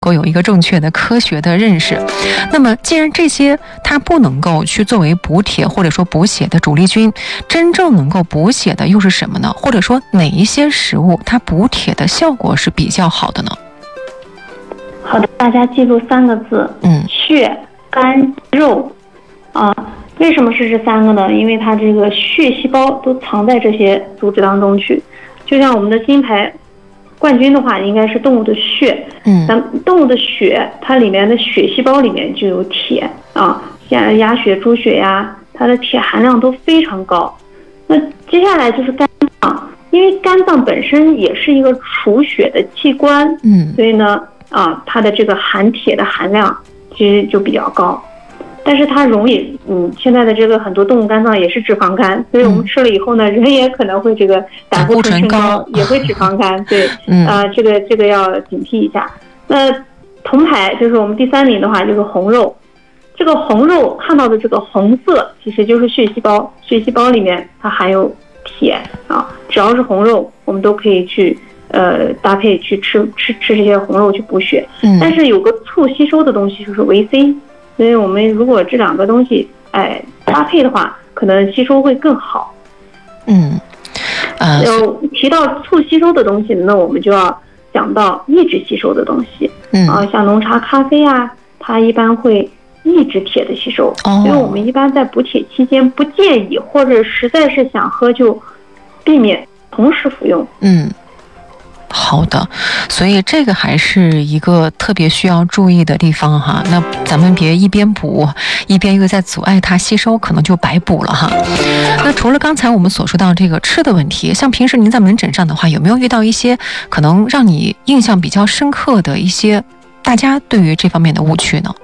够有一个正确的科学的认识。那么既然这些它不能够去作为补铁或者说补血的主力军，真正能够补血的又是什么呢？或者说哪一些食物它补铁的效果是比较好的呢？ 好的，大家记住3个字，血、肝、肉啊。为什么是这3个呢？因为它这个血细胞都藏在这些组织当中去。就像我们的金牌冠军的话，应该是动物的血，咱动物的血，它里面的血细胞里面就有铁啊，像鸭血、猪血呀，它的铁含量都非常高。那接下来就是肝脏，因为肝脏本身也是一个储血的器官，所以呢，它的这个含铁的含量其实就比较高。但是它容易，现在的这个很多动物肝脏也是脂肪肝，所以我们吃了以后呢，人也可能会这个胆固醇升高，也会脂肪肝。对，这个要警惕一下。那铜牌就是我们第3名的话，就是红肉。这个红肉看到的这个红色，其实就是血细胞，血细胞里面它含有铁啊。只要是红肉，我们都可以去搭配去吃这些红肉去补血。但是有个促吸收的东西就是维 C。所以我们如果这2个东西搭配的话，可能吸收会更好。提到促吸收的东西，那我们就要讲到抑制吸收的东西。像浓茶、咖啡啊，它一般会抑制铁的吸收。所以我们一般在补铁期间不建议，或者实在是想喝就避免同时服用。 好的，所以这个还是一个特别需要注意的地方哈。那咱们别一边补一边又在阻碍它吸收，可能就白补了哈。那除了刚才我们所说到这个吃的问题，像平时您在门诊上的话，有没有遇到一些可能让你印象比较深刻的一些大家对于这方面的误区呢？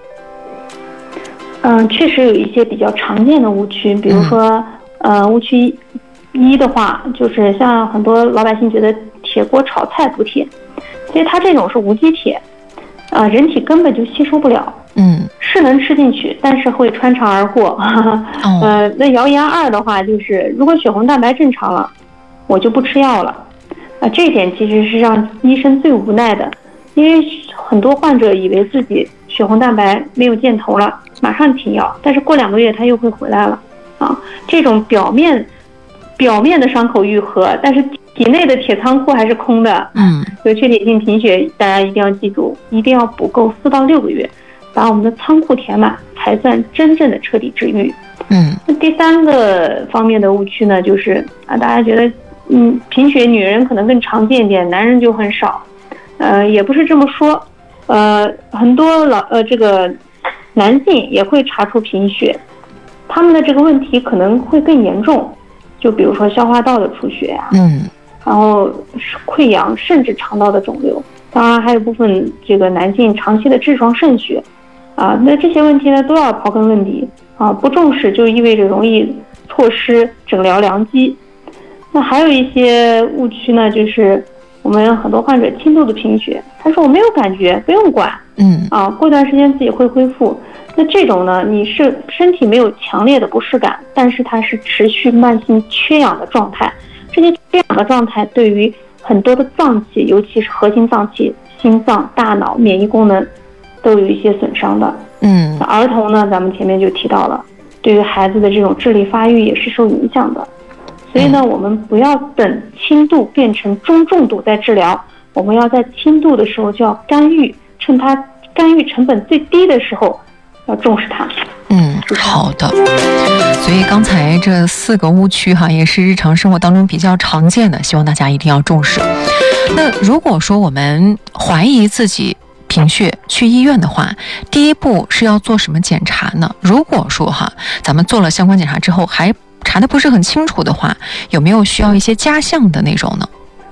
确实有一些比较常见的误区，比如说误区1的话，就是像很多老百姓觉得铁锅炒菜补铁，其实它这种是无机铁，人体根本就吸收不了，是能吃进去，但是会穿肠而过。那谣言2的话，就是如果血红蛋白正常了，我就不吃药了。这一点其实是让医生最无奈的，因为很多患者以为自己血红蛋白没有箭头了，马上停药，但是过2个月他又会回来了这种表面的伤口愈合，但是体内的铁仓库还是空的。所以缺铁性贫血大家一定要记住，一定要补够4到6个月，把我们的仓库填满，才算真正的彻底治愈。那第3个方面的误区呢，就是大家觉得贫血女人可能更常见一点，男人就很少。也不是这么说，很多这个男性也会查出贫血，他们的这个问题可能会更严重。就比如说消化道的出血呀，然后溃疡，甚至肠道的肿瘤。当然还有部分这个男性长期的痔疮渗血那这些问题呢都要刨根问底不重视就意味着容易错失诊疗良机。那还有一些误区呢，就是我们很多患者轻度的贫血，他说我没有感觉，不用管，过段时间自己会恢复。那这种呢，你是身体没有强烈的不适感，但是它是持续慢性缺氧的状态。这些缺氧的状态对于很多的脏器，尤其是核心脏器、心脏、大脑、免疫功能都有一些损伤的。那儿童呢，咱们前面就提到了，对于孩子的这种智力发育也是受影响的。所以呢，我们不要等轻度变成中重度再治疗，我们要在轻度的时候就要干预，趁它干预成本最低的时候要重视它。 好的。所以刚才这4个误区哈，也是日常生活当中比较常见的，希望大家一定要重视。那如果说我们怀疑自己贫血去医院的话，第一步是要做什么检查呢？如果说咱们做了相关检查之后还查的不是很清楚的话，有没有需要一些加项的内容呢？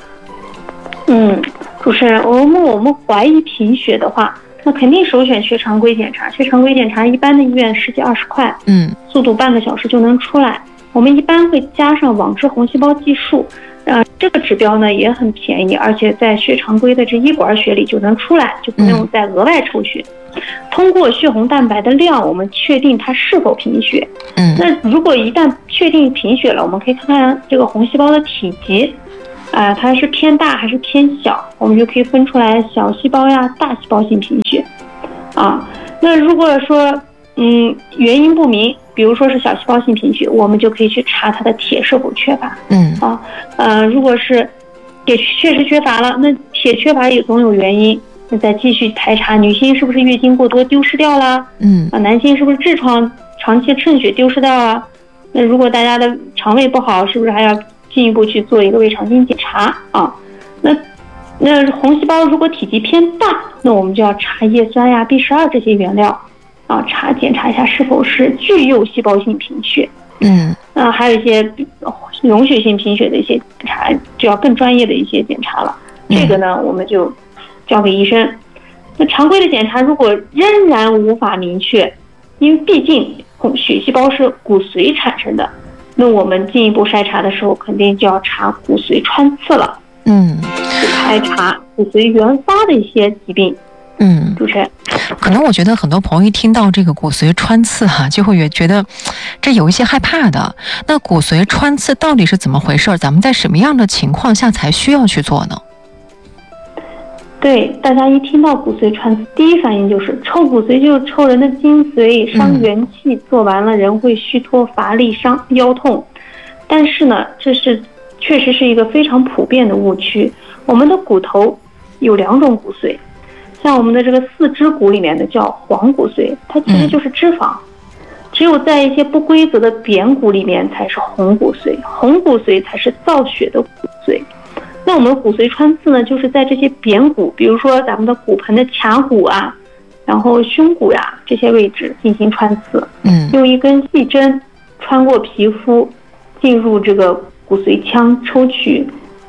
主持人，我们怀疑贫血的话，那肯定首选血常规检查。血常规检查一般的医院10几20块，速度半个小时就能出来。我们一般会加上网织红细胞计数，这个指标呢也很便宜，而且在血常规的这医管学里就能出来，就不用再额外抽血。通过血红蛋白的量，我们确定它是否贫血。那如果一旦确定贫血了，我们可以看看这个红细胞的体积。 它是偏大还是偏小，我们就可以分出来小细胞呀、大细胞性贫血啊。那如果说原因不明，比如说是小细胞性贫血，我们就可以去查它的铁是否缺乏。如果是铁确实缺乏了，那铁缺乏也总有原因，那再继续排查女性是不是月经过多丢失掉了，男性是不是痔疮长期渗血丢失掉了。那如果大家的肠胃不好，是不是还要进一步去做一个胃肠镜检查啊？那红细胞如果体积偏大，那我们就要查叶酸呀、B12这些原料啊，检查一下是否是巨幼细胞性贫血。还有一些溶血性贫血的一些检查，就要更专业的一些检查了。这个呢，我们就交给医生。那常规的检查如果仍然无法明确，因为毕竟血细胞是骨髓产生的，那我们进一步筛查的时候，肯定就要查骨髓穿刺了。去排查骨髓原发的一些疾病。主持人， 可能我觉得很多朋友一听到这个骨髓穿刺就会觉得这有一些害怕的。那骨髓穿刺到底是怎么回事？咱们在什么样的情况下才需要去做呢？ 对，大家一听到骨髓穿刺，第一反应就是抽骨髓就是抽人的精髓，伤元气，做完了人会虚脱、乏力、腰痛。但是呢，这确实是一个非常普遍的误区。我们的骨头有2种骨髓，像我们的这个四肢骨里面的叫黄骨髓，它其实就是脂肪。只有在一些不规则的扁骨里面才是红骨髓，红骨髓才是造血的骨髓。那我们骨髓穿刺呢，就是在这些扁骨，比如说咱们的骨盆的髂骨啊，然后胸骨呀这些位置进行穿刺。用一根细针穿过皮肤，进入这个骨髓腔，抽取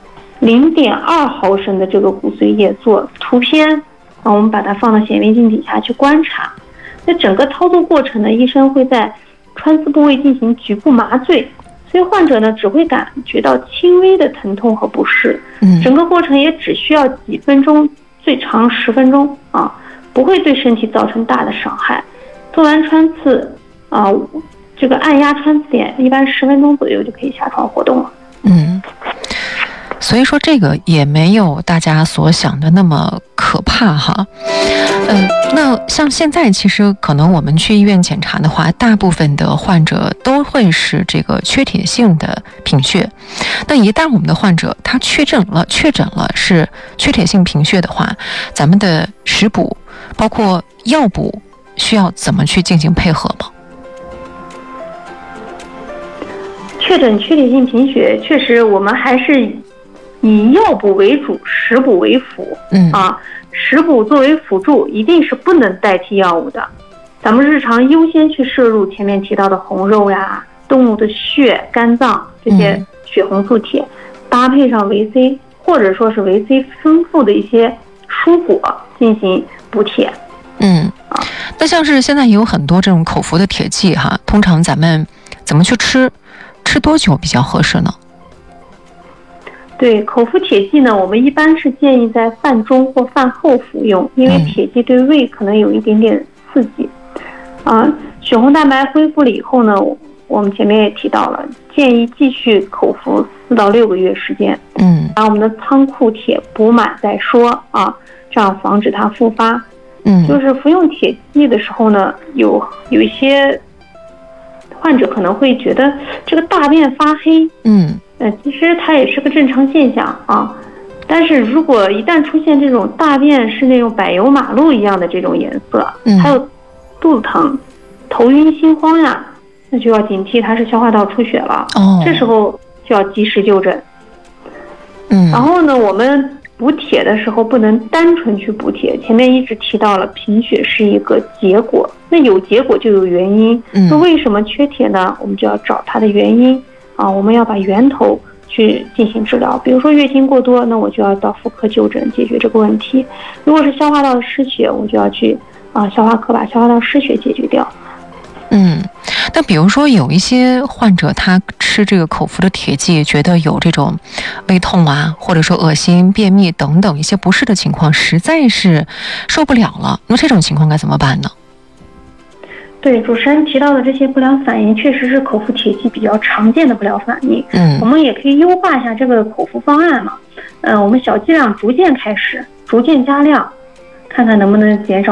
0.2毫升的这个骨髓液做图片，我们把它放到显微镜底下去观察。那整个操作过程呢，医生会在穿刺部位进行局部麻醉，所以患者呢只会感觉到轻微的疼痛和不适。整个过程也只需要几分钟，最长10分钟啊，不会对身体造成大的伤害。做完穿刺这个按压穿刺点一般10分钟左右就可以下床活动了。 所以说这个也没有大家所想的那么可怕哈。那像现在其实可能我们去医院检查的话，大部分的患者都会是这个缺铁性的贫血。那一旦我们的患者他确诊了是缺铁性贫血的话，咱们的食补包括药补需要怎么去进行配合吗？ 确诊缺铁性贫血，确实我们还是以药补为主，食补为辅。食补作为辅助，一定是不能代替药物的。咱们日常优先去摄入前面提到的红肉呀、动物的血、肝脏这些血红素铁，搭配上维 C 或者说是维 C 丰富的一些蔬果进行补铁。 那像是现在也有很多这种口服的铁剂哈，通常咱们怎么去吃多久比较合适呢？ 对，口服铁剂呢，我们一般是建议在饭中或饭后服用，因为铁剂对胃可能有一点点刺激。血红蛋白恢复了以后呢，我们前面也提到了，建议继续口服4到6个月时间。把我们的仓库铁补满再说啊，这样防止它复发。就是服用铁剂的时候呢，有一些患者可能会觉得这个大便发黑。其实它也是个正常现象啊。但是如果一旦出现这种大便是那种柏油马路一样的这种颜色，还有肚子疼、头晕、心慌呀，那就要警惕它是消化道出血了。这时候就要及时就诊。然后呢，我们补铁的时候不能单纯去补铁，前面一直提到了贫血是一个结果，那有结果就有原因。那为什么缺铁呢？我们就要找它的原因啊，我们要把源头去进行治疗。比如说月经过多，那我就要到妇科就诊解决这个问题。如果是消化道失血，我就要去消化科把消化道失血解决掉。 那比如说有一些患者他吃这个口服的铁剂，觉得有这种胃痛啊，或者说恶心、便秘等等一些不适的情况，实在是受不了了，那这种情况该怎么办呢？ 对，主持人提到的这些不良反应，确实是口服铁剂比较常见的不良反应。我们也可以优化一下这个口服方案嘛。我们小剂量逐渐开始，逐渐加量，看看能不能减少